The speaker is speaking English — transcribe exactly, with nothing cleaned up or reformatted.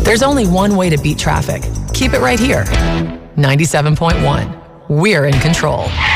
There's only one way to beat traffic. Keep it right here. ninety-seven point one. We're in control.